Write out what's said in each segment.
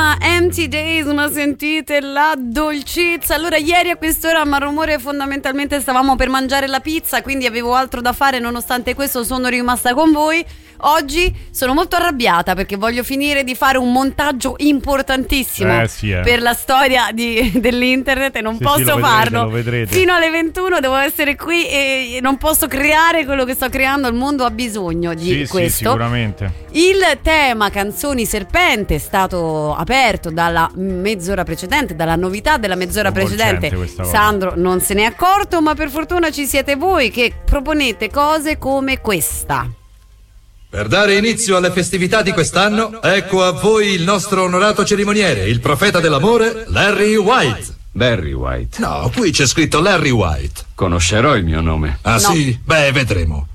chiama Empty Days, ma sentite la dolcezza. Allora, ieri a quest'ora a Malrumore fondamentalmente stavamo per mangiare la pizza, quindi avevo altro da fare, nonostante questo sono rimasta con voi. Oggi sono molto arrabbiata perché voglio finire di fare un montaggio importantissimo per la storia dell'internet e non posso farlo. Fino alle 21 devo essere qui e non posso creare quello che sto creando. Il mondo ha bisogno di questo. Sì, sicuramente. Il tema canzoni serpente è stato aperto dalla mezz'ora precedente, dalla novità della mezz'ora precedente. Sandro non se n'è accorto, ma per fortuna ci siete voi che proponete cose come questa. Per dare inizio alle festività di quest'anno, ecco a voi il nostro onorato cerimoniere, il profeta dell'amore, Larry White. Barry White. No, qui c'è scritto Larry White. Conoscerò il mio nome. Ah, no. Sì? Beh, vedremo.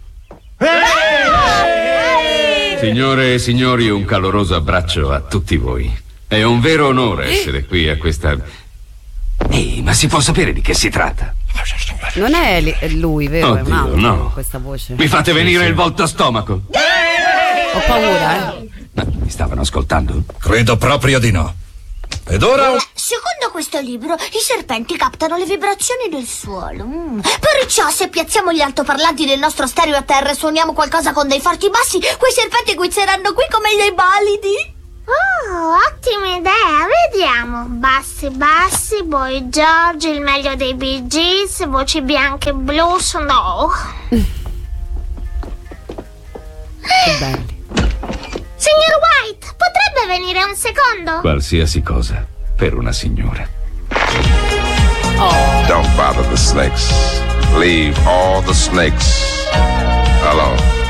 Signore e signori, un caloroso abbraccio a tutti voi. È un vero onore essere qui a questa... Ehi, ma si può sapere di che si tratta? Non è lui, vero? Oddio, è un altro, no. Questa voce. Mi fate venire il volto a stomaco. Ho paura, Ma mi stavano ascoltando? Credo proprio di no. Ed ora... Secondo questo libro, i serpenti captano le vibrazioni del suolo. Perciò, se piazziamo gli altoparlanti del nostro stereo a terra e suoniamo qualcosa con dei forti bassi, quei serpenti guizzeranno qui come dei balidi. Oh, ottima idea, vediamo. Bassi, bassi, Boy George, il meglio dei Bee Gees, voci bianche blues, no. Che belli. Signor White, potrebbe venire un secondo? Qualsiasi cosa per una signora. Don't bother the snakes. Leave all the snakes alone.